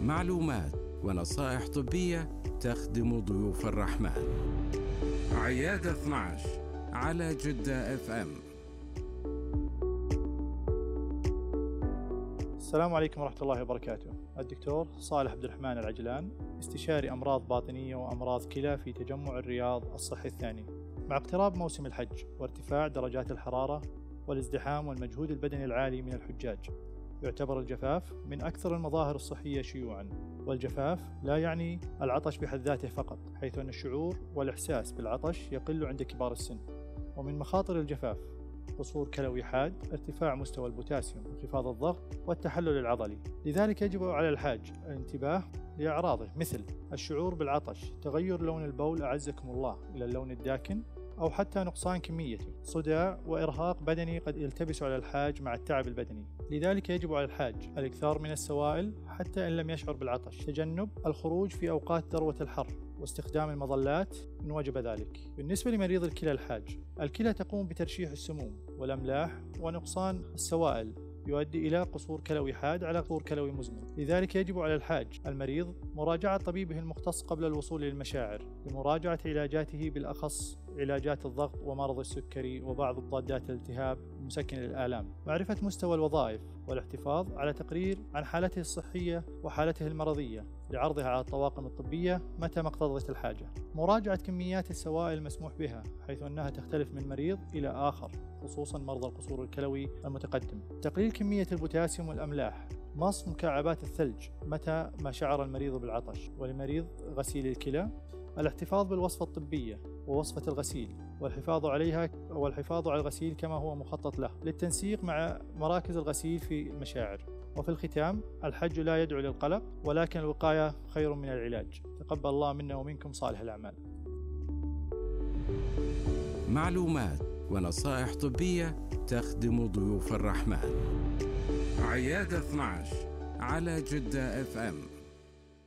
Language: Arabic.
معلومات ونصائح طبية تخدم ضيوف الرحمن. عيادة 12 على جدة FM. السلام عليكم ورحمة الله وبركاته. الدكتور صالح عبد الرحمن العجلان، استشاري أمراض باطنية وأمراض كلى في تجمع الرياض الصحي الثاني. مع اقتراب موسم الحج وارتفاع درجات الحرارة والازدحام والمجهود البدني العالي من الحجاج، يعتبر الجفاف من أكثر المظاهر الصحية شيوعاً. والجفاف لا يعني العطش بحد ذاته فقط، حيث أن الشعور والإحساس بالعطش يقل عند كبار السن. ومن مخاطر الجفاف قصور كلوي حاد، ارتفاع مستوى البوتاسيوم، انخفاض الضغط والتحلل العضلي. لذلك يجب على الحاج الانتباه لأعراضه مثل الشعور بالعطش، تغير لون البول أعزكم الله إلى اللون الداكن أو حتى نقصان كميته، صداع وإرهاق بدني قد يلتبس على الحاج مع التعب البدني. لذلك يجب على الحاج الإكثار من السوائل حتى إن لم يشعر بالعطش، تجنب الخروج في أوقات ذروة الحر، واستخدام المظلات إن وجب ذلك. بالنسبة لمريض الكلى الحاج، الكلى تقوم بترشيح السموم والأملاح، ونقصان السوائل يؤدي إلى قصور كلوي حاد على قصور كلوي مزمن. لذلك يجب على الحاج المريض مراجعة طبيبه المختص قبل الوصول للمشاعر لمراجعة علاجاته، بالأخص علاجات الضغط ومرض السكري وبعض مضادات الالتهاب مسكن الآلام، معرفة مستوى الوظائف والاحتفاظ على تقرير عن حالته الصحية وحالته المرضية لعرضها على الطواقم الطبية متى ما اقتضت الحاجة، مراجعة كميات السوائل المسموح بها حيث أنها تختلف من مريض إلى آخر، خصوصا مرضى القصور الكلوي المتقدم، تقليل كمية البوتاسيوم والأملاح، مص مكعبات الثلج متى ما شعر المريض بالعطش. ولمريض غسيل الكلى الاحتفاظ بالوصفة الطبية ووصفة الغسيل والحفاظ عليها والحفاظ على الغسيل كما هو مخطط له للتنسيق مع مراكز الغسيل في المشاعر. وفي الختام، الحج لا يدعو للقلق، ولكن الوقاية خير من العلاج. تقبل الله منا ومنكم صالح الأعمال. معلومات ونصائح طبية تخدم ضيوف الرحمن. عيادة 12 على جدة FM.